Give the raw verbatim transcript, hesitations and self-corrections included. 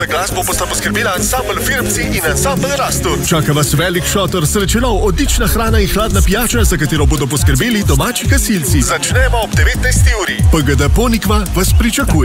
Glasbo bosta poskrbela ansambl Firmci in ansambl Rastur. Čaka vas velik šotor srečelov, odlična hrana in hladna pijača, za katero bodo poskrbeli domači gasilci. Začnemo ob devetnajsti uri. P G D Ponikva vas pričakuje.